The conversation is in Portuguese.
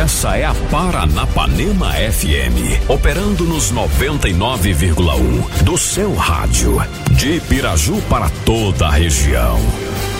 Essa é a Paranapanema FM, operando nos 99,1 do seu rádio, de Piraju para toda a região.